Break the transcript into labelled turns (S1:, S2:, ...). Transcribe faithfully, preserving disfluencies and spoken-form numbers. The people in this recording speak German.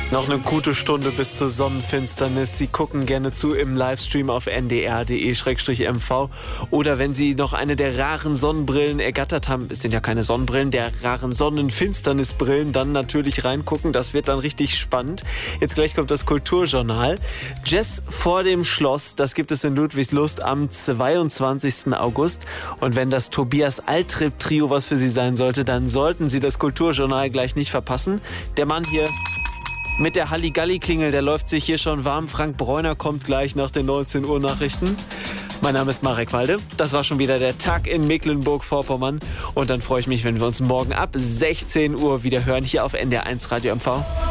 S1: Noch eine gute Stunde bis zur Sonnenfinsternis. Sie gucken gerne zu im Livestream auf n d r punkt d e slash m v. Oder wenn Sie noch eine der raren Sonnenbrillen ergattert haben, es sind ja keine Sonnenbrillen, der raren Sonnenfinsternisbrillen, dann natürlich reingucken. Das wird dann richtig spannend. Jetzt gleich kommt das Kulturjournal. Jazz vor dem Schloss, das gibt es in Ludwigslust am zweiundzwanzigsten August. Und wenn das Tobias Altrip-Trio was für Sie sein sollte, dann sollten Sie das Kulturjournal gleich nicht verpassen. Der Mann hier mit der Halligalli-Klingel, der läuft sich hier schon warm. Frank Bräuner kommt gleich nach den neunzehn Uhr Nachrichten. Mein Name ist Marek Walde. Das war schon wieder der Tag in Mecklenburg-Vorpommern. Und dann freue ich mich, wenn wir uns morgen ab sechzehn Uhr wieder hören hier auf N D R eins Radio M V.